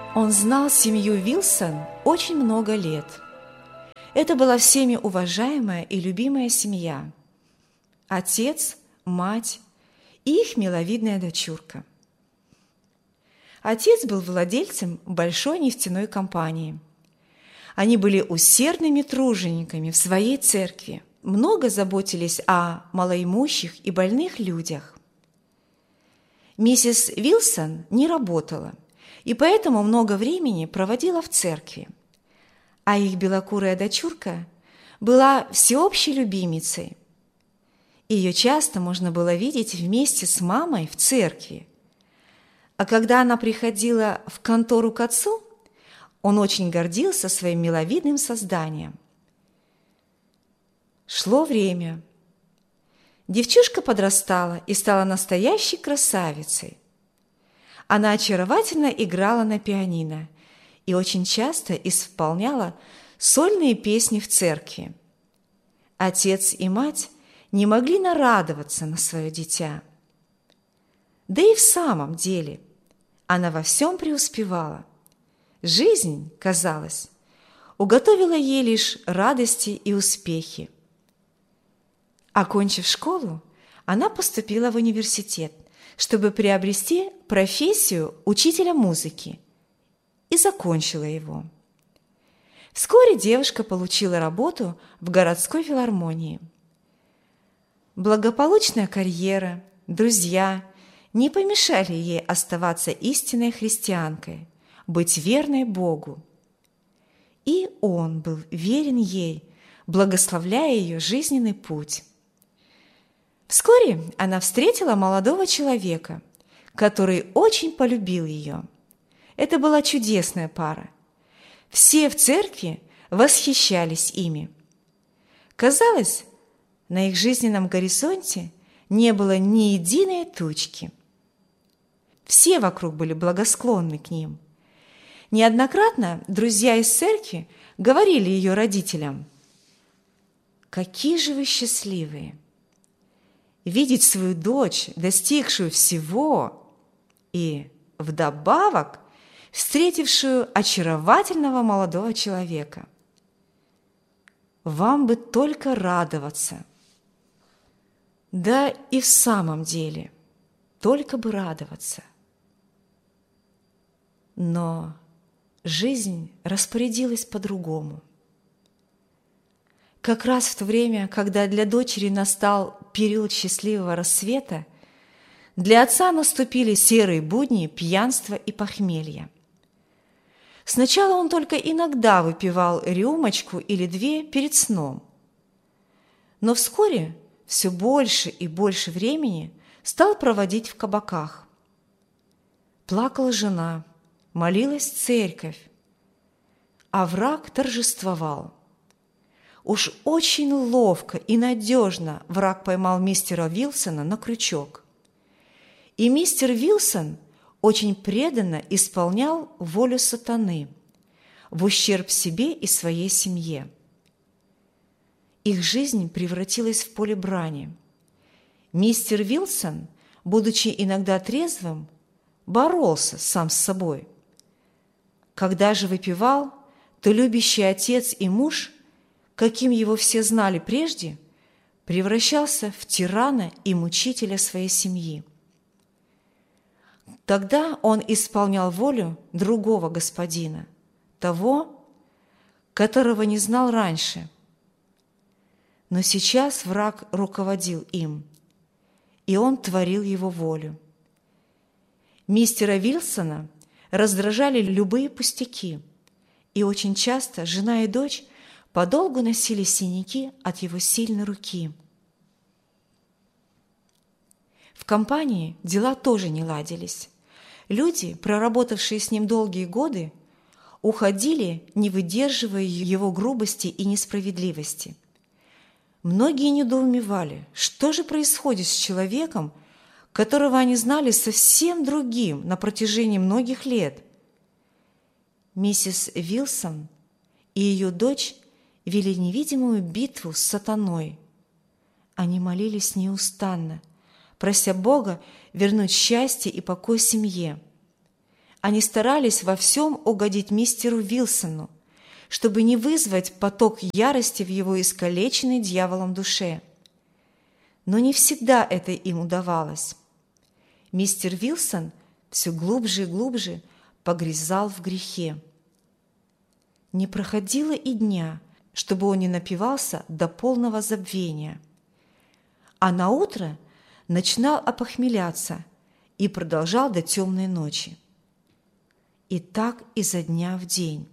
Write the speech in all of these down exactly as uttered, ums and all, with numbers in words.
Он знал семью Вилсон очень много лет. Это была всеми уважаемая и любимая семья. Отец, мать и их миловидная дочурка. Отец был владельцем большой нефтяной компании. Они были усердными тружениками в своей церкви, много заботились о малоимущих и больных людях. Миссис Вилсон не работала, и поэтому много времени проводила в церкви, а их белокурая дочурка была всеобщей любимицей. Ее часто можно было видеть вместе с мамой в церкви. А когда она приходила в контору к отцу, он очень гордился своим миловидным созданием. Шло время. Девчушка подрастала и стала настоящей красавицей. Она очаровательно играла на пианино и очень часто исполняла сольные песни в церкви. Отец и мать не могли нарадоваться на свое дитя. Да и в самом деле она во всем преуспевала. Жизнь, казалось, уготовила ей лишь радости и успехи. Окончив школу, она поступила в университет, чтобы приобрести профессию учителя музыки, и закончила его. Вскоре девушка получила работу в городской филармонии. Благополучная карьера, друзья не помешали ей оставаться истинной христианкой, быть верной Богу. И Он был верен ей, благословляя ее жизненный путь. Вскоре она встретила молодого человека, который очень полюбил ее. Это была чудесная пара. Все в церкви восхищались ими. Казалось, на их жизненном горизонте не было ни единой тучки. Все вокруг были благосклонны к ним. Неоднократно друзья из церкви говорили ее родителям: «Какие же вы счастливые! Видеть свою дочь, достигшую всего, и вдобавок встретившую очаровательного молодого человека. Вам бы только радоваться». Да и в самом деле, только бы радоваться. Но жизнь распорядилась по-другому. Как раз в то время, когда для дочери настал период счастливого рассвета, для отца наступили серые будни пьянства и похмелья. Сначала он только иногда выпивал рюмочку или две перед сном, но вскоре все больше и больше времени стал проводить в кабаках. Плакала жена, молилась церковь, а враг торжествовал. Уж очень ловко и надежно враг поймал мистера Вилсона на крючок. И мистер Вилсон очень преданно исполнял волю сатаны в ущерб себе и своей семье. Их жизнь превратилась в поле брани. Мистер Вилсон, будучи иногда трезвым, боролся сам с собой. Когда же выпивал, то любящий отец и муж, каким его все знали прежде, превращался в тирана и мучителя своей семьи. Тогда он исполнял волю другого господина, того, которого не знал раньше. Но сейчас враг руководил им, и он творил его волю. Мистера Вилсона раздражали любые пустяки, и очень часто жена и дочь подолгу носили синяки от его сильной руки. В компании дела тоже не ладились. Люди, проработавшие с ним долгие годы, уходили, не выдерживая его грубости и несправедливости. Многие недоумевали, что же происходит с человеком, которого они знали совсем другим на протяжении многих лет. Миссис Вилсон и ее дочь вели невидимую битву с сатаной. Они молились неустанно, прося Бога вернуть счастье и покой семье. Они старались во всем угодить мистеру Вилсону, чтобы не вызвать поток ярости в его искалеченной дьяволом душе. Но не всегда это им удавалось. Мистер Вилсон все глубже и глубже погрязал в грехе. Не проходило и дня, чтобы он не напивался до полного забвения. А наутро начинал опохмеляться и продолжал до темной ночи. И так изо дня в день.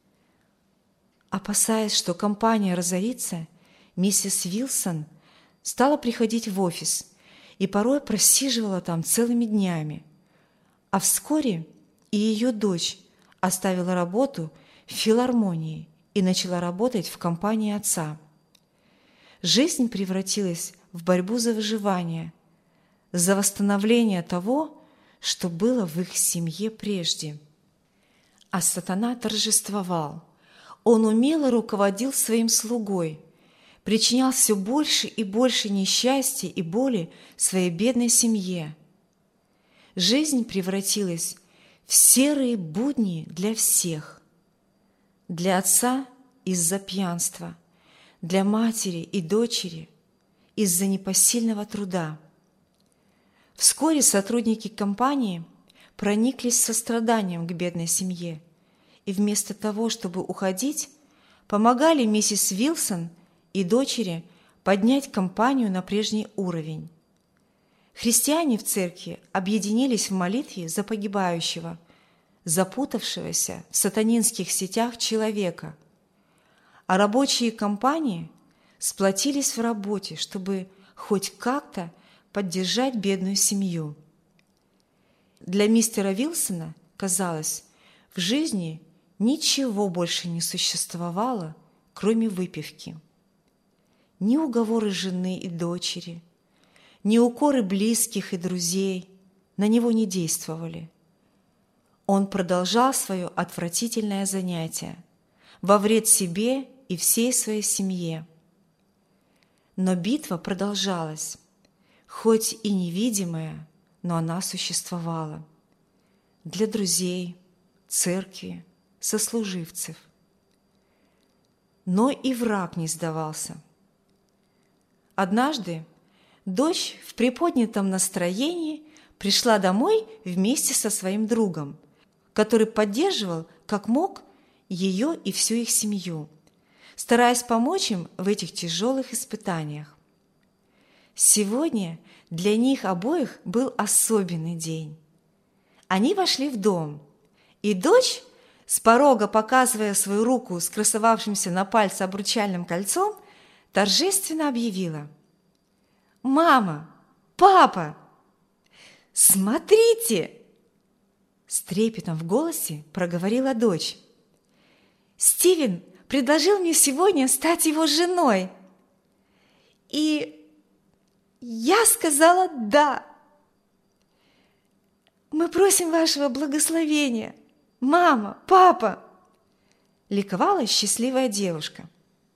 Опасаясь, что компания разорится, миссис Вилсон стала приходить в офис и порой просиживала там целыми днями. А вскоре и ее дочь оставила работу в филармонии и начала работать в компании отца. Жизнь превратилась в борьбу за выживание, за восстановление того, что было в их семье прежде. А сатана торжествовал. Он умело руководил своим слугой, причинял все больше и больше несчастья и боли своей бедной семье. Жизнь превратилась в серые будни для всех. Для отца из-за пьянства, для матери и дочери из-за непосильного труда. Вскоре сотрудники компании прониклись состраданием к бедной семье и вместо того, чтобы уходить, помогали миссис Вилсон и дочери поднять компанию на прежний уровень. Христиане в церкви объединились в молитве за погибающего, запутавшегося в сатанинских сетях человека, а рабочие компании сплотились в работе, чтобы хоть как-то поддержать бедную семью. Для мистера Вилсона, казалось, в жизни ничего больше не существовало, кроме выпивки. Ни уговоры жены и дочери, ни укоры близких и друзей на него не действовали. Он продолжал свое отвратительное занятие во вред себе и всей своей семье. Но битва продолжалась, хоть и невидимая, но она существовала для друзей, церкви, сослуживцев. Но и враг не сдавался. Однажды дочь в приподнятом настроении пришла домой вместе со своим другом, который поддерживал, как мог, ее и всю их семью, стараясь помочь им в этих тяжелых испытаниях. Сегодня для них обоих был особенный день. Они вошли в дом, и дочь, с порога показывая свою руку с красовавшимся на пальце обручальным кольцом, торжественно объявила: «Мама! Папа! Смотрите!» С трепетом в голосе проговорила дочь. «Стивен предложил мне сегодня стать его женой. И я сказала «да». Мы просим вашего благословения, мама, папа!» Ликовала счастливая девушка.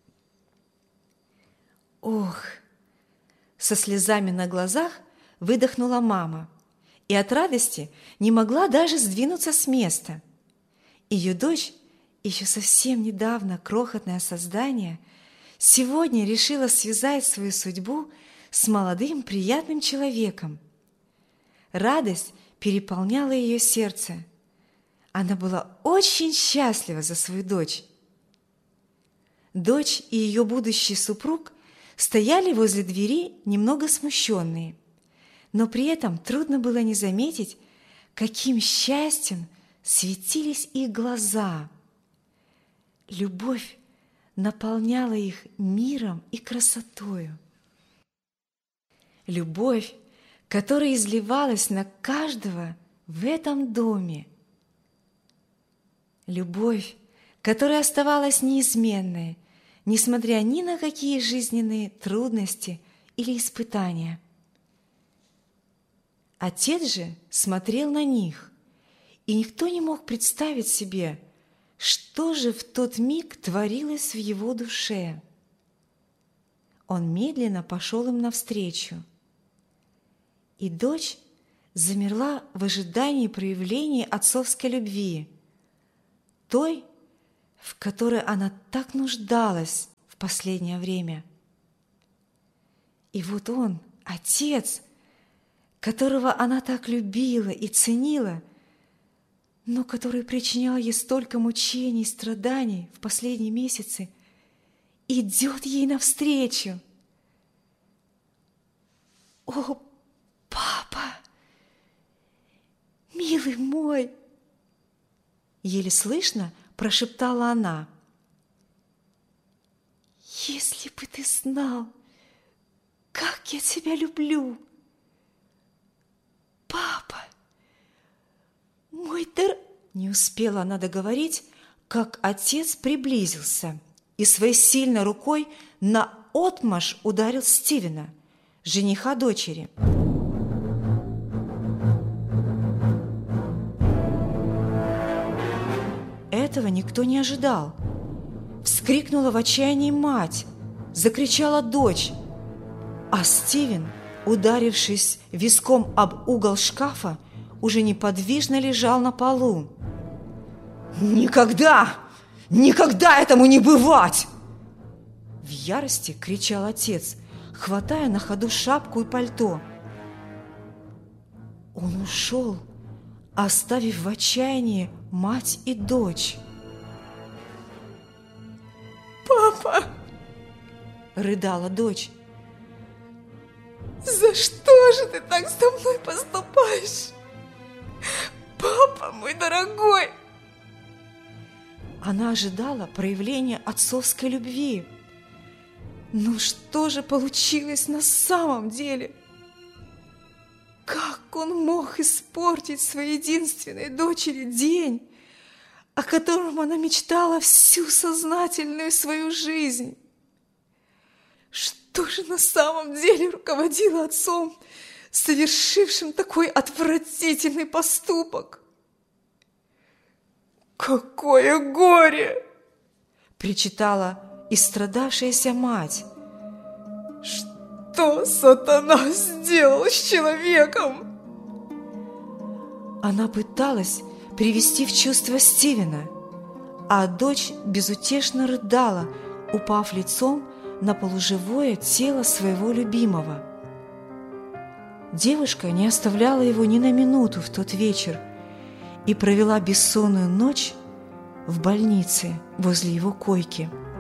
«Ох!» Со слезами на глазах выдохнула мама и от радости не могла даже сдвинуться с места. Ее дочь, еще совсем недавно крохотное создание, сегодня решила связать свою судьбу с молодым приятным человеком. Радость переполняла ее сердце. Она была очень счастлива за свою дочь. Дочь и ее будущий супруг стояли возле двери немного смущенные, но при этом трудно было не заметить, каким счастьем светились их глаза. Любовь наполняла их миром и красотою. Любовь, которая изливалась на каждого в этом доме. Любовь, которая оставалась неизменной, несмотря ни на какие жизненные трудности или испытания. Отец же смотрел на них, и никто не мог представить себе, что же в тот миг творилось в его душе. Он медленно пошел им навстречу, и дочь замерла в ожидании проявления отцовской любви, той, в которой она так нуждалась в последнее время. И вот он, отец, которого она так любила и ценила, но который причинял ей столько мучений и страданий в последние месяцы, идет ей навстречу. «О, папа! Милый мой!» Еле слышно прошептала она. «Если бы ты знал, как я тебя люблю! Папа! Мой дар...» Не успела она договорить, как отец приблизился и своей сильной рукой наотмашь ударил Стивена, жениха дочери. Этого никто не ожидал. Вскрикнула в отчаянии мать, закричала дочь, а Стивен, ударившись виском об угол шкафа, уже неподвижно лежал на полу. «Никогда! Никогда этому не бывать!» В ярости кричал отец, хватая на ходу шапку и пальто. Он ушел, оставив в отчаянии мать и дочь. «Папа!» – рыдала дочь. «За что же ты так со мной поступаешь? Папа мой дорогой!» Она ожидала проявления отцовской любви. Но что же получилось на самом деле? Как он мог испортить своей единственной дочери день, о котором она мечтала всю сознательную свою жизнь? Что же на самом деле руководило отцом, совершившим такой отвратительный поступок? «Какое горе!» – причитала истрадавшаяся мать. «Что сатана сделал с человеком?» Она пыталась привести в чувство Стивена, а дочь безутешно рыдала, упав лицом на полуживое тело своего любимого. Девушка не оставляла его ни на минуту в тот вечер и провела бессонную ночь в больнице возле его койки.